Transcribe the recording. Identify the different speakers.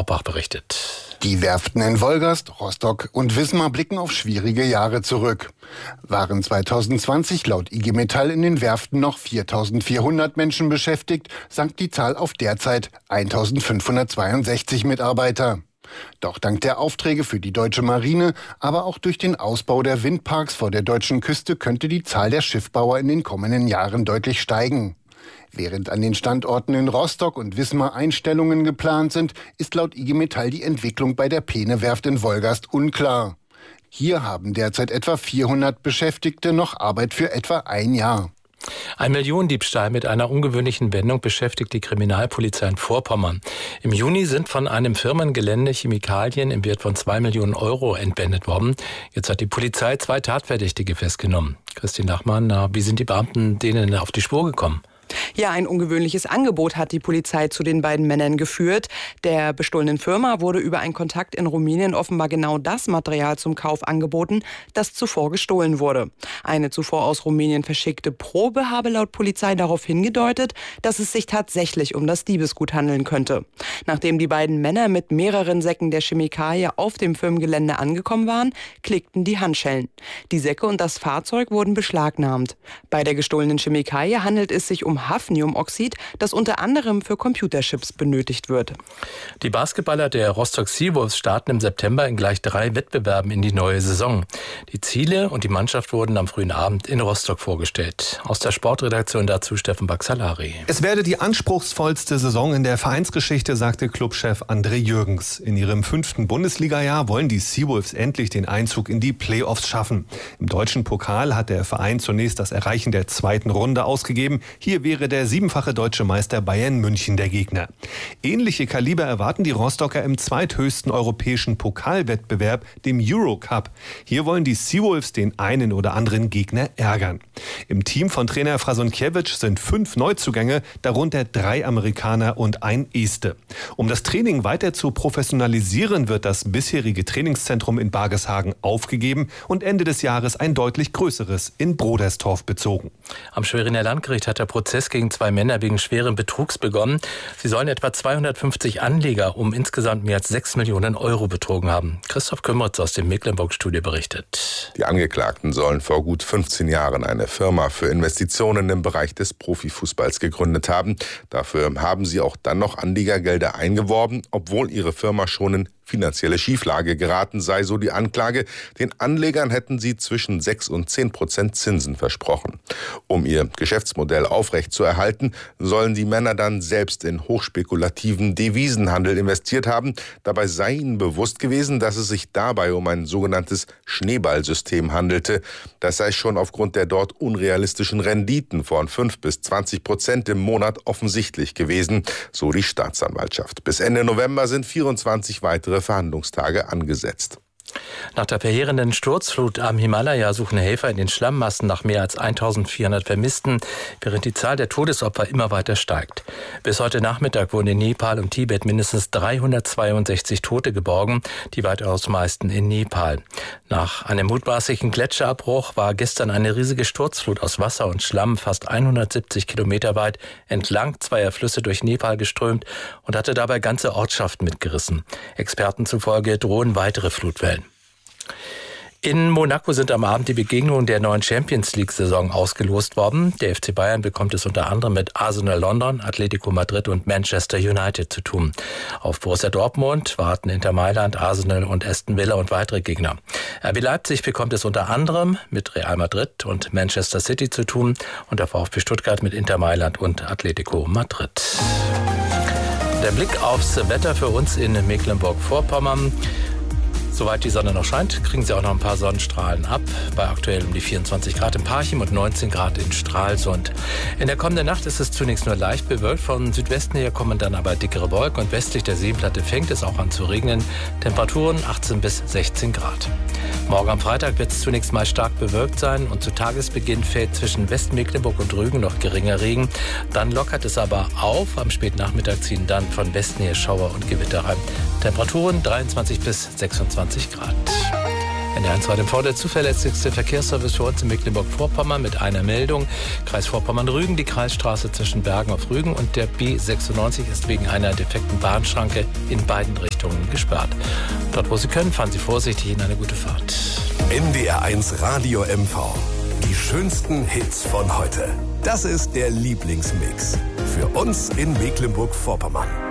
Speaker 1: Borbach berichtet.
Speaker 2: Die Werften in Wolgast, Rostock und Wismar blicken auf schwierige Jahre zurück. Waren 2020 laut IG Metall in den Werften noch 4.400 Menschen beschäftigt, sank die Zahl auf derzeit 1.562 Mitarbeiter. Doch dank der Aufträge für die deutsche Marine, aber auch durch den Ausbau der Windparks vor der deutschen Küste könnte die Zahl der Schiffbauer in den kommenden Jahren deutlich steigen. Während an den Standorten in Rostock und Wismar Einstellungen geplant sind, ist laut IG Metall die Entwicklung bei der Peene-Werft in Wolgast unklar. Hier haben derzeit etwa 400 Beschäftigte noch Arbeit für etwa ein Jahr.
Speaker 1: Ein Millionendiebstahl mit einer ungewöhnlichen Wendung beschäftigt die Kriminalpolizei in Vorpommern. Im Juni sind von einem Firmengelände Chemikalien im Wert von 2 Millionen Euro entwendet worden. Jetzt hat die Polizei 2 Tatverdächtige festgenommen. Christine Nachmann, wie sind die Beamten denen auf die Spur gekommen?
Speaker 3: Ja, ein ungewöhnliches Angebot hat die Polizei zu den beiden Männern geführt. Der bestohlenen Firma wurde über einen Kontakt in Rumänien offenbar genau das Material zum Kauf angeboten, das zuvor gestohlen wurde. Eine zuvor aus Rumänien verschickte Probe habe laut Polizei darauf hingedeutet, dass es sich tatsächlich um das Diebesgut handeln könnte. Nachdem die beiden Männer mit mehreren Säcken der Chemikalie auf dem Firmengelände angekommen waren, klickten die Handschellen. Die Säcke und das Fahrzeug wurden beschlagnahmt. Bei der gestohlenen Chemikalie handelt es sich um Hafniumoxid, das unter anderem für Computerchips benötigt wird.
Speaker 1: Die Basketballer der Rostock Seawolves starten im September in gleich 3 Wettbewerben in die neue Saison. Die Ziele und die Mannschaft wurden am frühen Abend in Rostock vorgestellt. Aus der Sportredaktion dazu Steffen Baxalari.
Speaker 4: Es werde die anspruchsvollste Saison in der Vereinsgeschichte, sagte Clubchef André Jürgens. In ihrem 5. Bundesliga-Jahr wollen die Seawolves endlich den Einzug in die Playoffs schaffen. Im deutschen Pokal hat der Verein zunächst das Erreichen der 2. Runde ausgegeben. Hier wäre der 7-fache deutsche Meister Bayern München der Gegner. Ähnliche Kaliber erwarten die Rostocker im zweithöchsten europäischen Pokalwettbewerb, dem Eurocup. Hier wollen die Seawolves den einen oder anderen Gegner ärgern. Im Team von Trainer Frasunkiewicz sind 5 Neuzugänge, darunter 3 Amerikaner und ein Este. Um das Training weiter zu professionalisieren, wird das bisherige Trainingszentrum in Bargeshagen aufgegeben und Ende des Jahres ein deutlich größeres in Broderstorf bezogen.
Speaker 1: Am Schweriner Landgericht hat der Prozess gegen 2 Männer wegen schweren Betrugs begonnen. Sie sollen etwa 250 Anleger um insgesamt mehr als 6 Millionen Euro betrogen haben. Christoph Kümmeritz aus dem Mecklenburg-Studio berichtet.
Speaker 5: Die Angeklagten sollen vor gut 15 Jahren eine Firma für Investitionen im Bereich des Profifußballs gegründet haben. Dafür haben sie auch dann noch Anlegergelder eingeworben, obwohl ihre Firma schon in finanzielle Schieflage geraten sei, so die Anklage. Den Anlegern hätten sie zwischen 6 und 10% Zinsen versprochen. Um ihr Geschäftsmodell aufrechtzuerhalten, sollen die Männer dann selbst in hochspekulativen Devisenhandel investiert haben. Dabei sei ihnen bewusst gewesen, dass es sich dabei um ein sogenanntes Schneeballsystem handelte. Das sei schon aufgrund der dort unrealistischen Renditen von 5 bis 20% im Monat offensichtlich gewesen, so die Staatsanwaltschaft. Bis Ende November sind 24 weitere Verhandlungstage angesetzt.
Speaker 1: Nach der verheerenden Sturzflut am Himalaya suchen Helfer in den Schlammmassen nach mehr als 1400 Vermissten, während die Zahl der Todesopfer immer weiter steigt. Bis heute Nachmittag wurden in Nepal und Tibet mindestens 362 Tote geborgen, die weitaus meisten in Nepal. Nach einem mutmaßlichen Gletscherabbruch war gestern eine riesige Sturzflut aus Wasser und Schlamm fast 170 Kilometer weit entlang zweier Flüsse durch Nepal geströmt und hatte dabei ganze Ortschaften mitgerissen. Experten zufolge drohen weitere Flutwellen. In Monaco sind am Abend die Begegnungen der neuen Champions-League-Saison ausgelost worden. Der FC Bayern bekommt es unter anderem mit Arsenal London, Atletico Madrid und Manchester United zu tun. Auf Borussia Dortmund warten Inter Mailand, Arsenal und Aston Villa und weitere Gegner. RB Leipzig bekommt es unter anderem mit Real Madrid und Manchester City zu tun und der VfB Stuttgart mit Inter Mailand und Atletico Madrid. Der Blick aufs Wetter für uns in Mecklenburg-Vorpommern. Soweit die Sonne noch scheint, kriegen Sie auch noch ein paar Sonnenstrahlen ab. Bei aktuell um die 24 Grad in Parchim und 19 Grad in Stralsund. In der kommenden Nacht ist es zunächst nur leicht bewölkt. Von Südwesten her kommen dann aber dickere Wolken und westlich der Seenplatte fängt es auch an zu regnen. Temperaturen 18 bis 16 Grad. Morgen am Freitag wird es zunächst mal stark bewölkt sein und zu Tagesbeginn fällt zwischen Westmecklenburg und Rügen noch geringer Regen. Dann lockert es aber auf. Am Spätnachmittag ziehen dann von Westen her Schauer und Gewitter rein. Temperaturen 23 bis 26 Grad. NDR 1 TV, der zuverlässigste Verkehrsservice für uns in Mecklenburg-Vorpommern mit einer Meldung. Kreis Vorpommern-Rügen, die Kreisstraße zwischen Bergen auf Rügen und der B96 ist wegen einer defekten Bahnschranke in beiden Richtungen gesperrt. Dort, wo Sie können, fahren Sie vorsichtig in eine gute Fahrt.
Speaker 6: NDR 1 Radio MV. Die schönsten Hits von heute. Das ist der Lieblingsmix. Für uns in Mecklenburg-Vorpommern.